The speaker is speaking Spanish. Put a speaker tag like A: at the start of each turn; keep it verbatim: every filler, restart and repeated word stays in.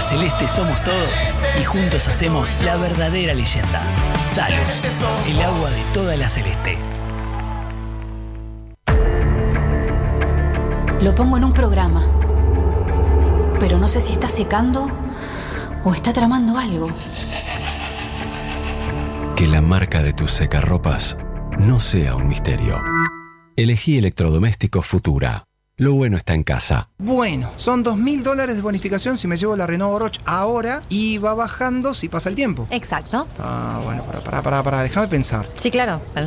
A: celeste somos todos y juntos hacemos la verdadera leyenda. Salus, el agua de toda la celeste.
B: Lo pongo en un programa, pero no sé si está secando o está tramando algo.
C: Que la marca de tus secarropas no sea un misterio. Elegí electrodomésticos Futura. Lo bueno está en casa.
D: Bueno, son dos mil dólares de bonificación si me llevo la Renault Oroch ahora y va bajando si pasa el tiempo.
E: Exacto.
D: Ah, bueno, para, para, para, para, déjame pensar.
E: Sí, claro.